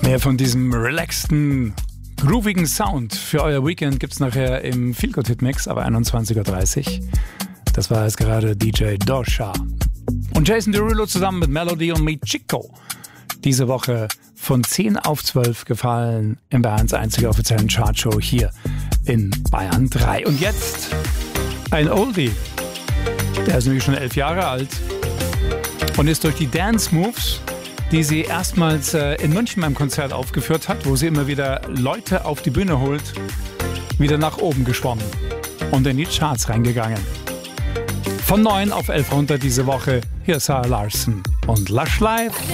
Mehr von diesem relaxten, groovigen Sound für euer Weekend gibt's nachher im Feelgood Hit Mix, aber 21:30 Uhr. Das war jetzt gerade DJ Dosha. Und Jason Derulo zusammen mit Melody und Me Chico. Diese Woche von 10 auf 12 gefallen in Bayerns einziger offiziellen Chartshow hier in Bayern 3. Und jetzt ein Oldie. Der ist nämlich schon 11 Jahre alt und ist durch die Dance Moves, die sie erstmals in München beim Konzert aufgeführt hat, wo sie immer wieder Leute auf die Bühne holt, wieder nach oben geschwommen und in die Charts reingegangen. Von 9 auf 11 runter diese Woche. Hier ist Sarah Larson und Lush Life.